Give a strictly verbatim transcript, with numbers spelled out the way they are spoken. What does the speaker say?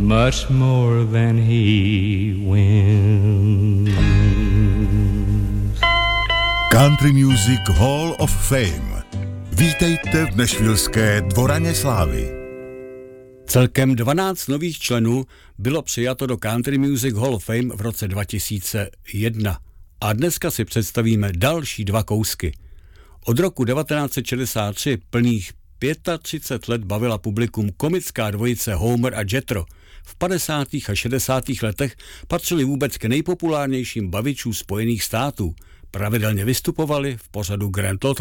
much more than he wins. Country Music Hall of Fame. Vítejte v Nashvilleské dvoraně slávy. Celkem dvanáct nových členů bylo přijato do Country Music Hall of Fame v roce dva tisíce jedna. A dneska si představíme další dva kousky. Od roku devatenáct set šedesát tři plných třicet pět let bavila publikum komická dvojice Homer a Jethro. V padesátých a šedesátých letech patřili vůbec k nejpopulárnějším bavičům Spojených států. Pravidelně vystupovali v pořadu Grand Hotel.